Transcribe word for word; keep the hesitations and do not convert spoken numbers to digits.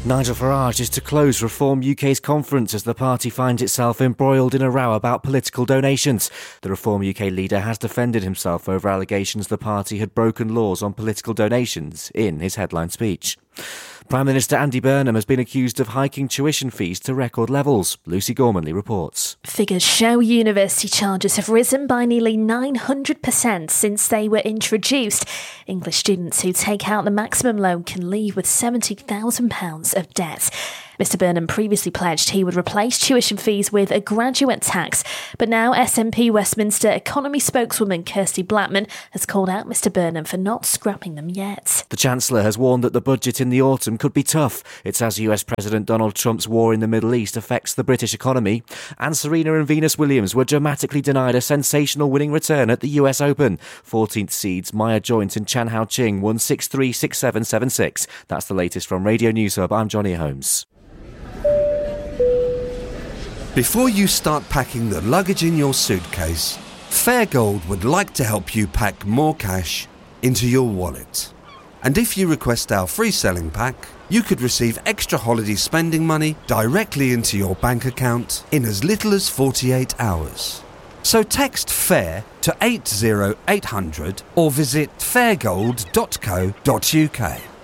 Nigel Farage is to close Reform U K's conference as the party finds itself embroiled in a row about political donations. The Reform U K leader has defended himself over allegations the party had broken laws on political donations in his headline speech. Prime Minister Andy Burnham has been accused of hiking tuition fees to record levels. Lucy Gormanley reports. Figures show university charges have risen by nearly nine hundred percent since they were introduced. English students who take out the maximum loan can leave with seventy thousand pounds of debt. Mister Burnham previously pledged he would replace tuition fees with a graduate tax, but now S N P Westminster economy spokeswoman Kirsty Blackman has called out Mister Burnham for not scrapping them yet. The Chancellor has warned that the budget in the autumn could be tough. It's as U S President Donald Trump's war in the Middle East affects the British economy. And Serena and Venus Williams were dramatically denied a sensational winning return at the U S Open. fourteenth seeds Maya Joint and Chan Hao Ching won six three, six seven, seven six. That's the latest from Radio News Hub. I'm Johnny Holmes. Before you start packing the luggage in your suitcase, Fairgold would like to help you pack more cash into your wallet. And if you request our free selling pack, you could receive extra holiday spending money directly into your bank account in as little as forty-eight hours. So text FAIR to eight zero eight hundred or visit fairgold dot co dot uk.